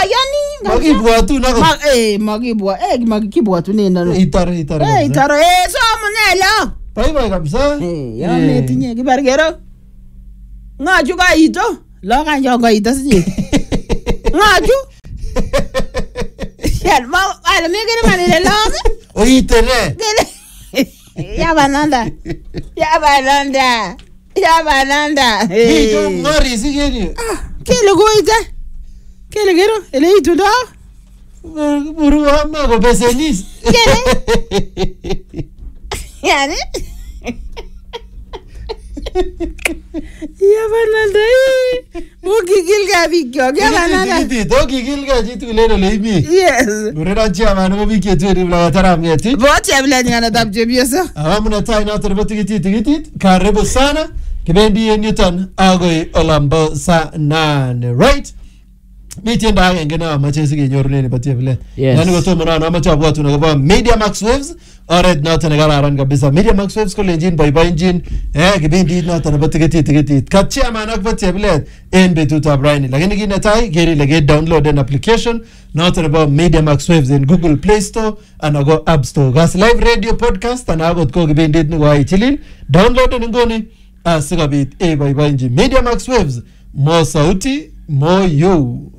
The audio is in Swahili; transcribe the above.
Mayani. Makibwatu nako. Makibwatu nenda. Itare. So monelo. Bye kabisa. Ya metinye kibargero. Ngaju ka ito. Lo kan yo ka ito sije. Ngaju. Yan ma ala me gere manile lo. O itere. Ya bananda. Ito ngori sigeni. Kele goita. Kele gero, ele ito da. Buru ama go besenis. Kele. Yani. Ya bananda. Moki gilga bikyo, ya bananda. Doki gilga jitu lero leibi. Yes. Urera chama no bikye tu la tarameti. Bote abla ngana dabje biasa. Amuna taina torbotigiti. Karibu sana. Kibendi Newton agoi Olambo sa 9, right? Meeting da ngena machesi ke nyorne ne batie vile. Nani goto mona na macha bwatu na kwa Media Max Waves. Alright, now tanagara ran kabisa. Media Max Waves ko engine by engine. Kibendi na torbotigiti. Kachia manak batie vile en betu tabraini. Lakini kina tai geri lege download an application. Now about Media Max Waves in Google Play Store and I go App Store. Gas live radio podcast and I got ko kibendi ni wa ichilin. Download ni ngoni. Sigabit by Media Max Waves. More sauti, more you.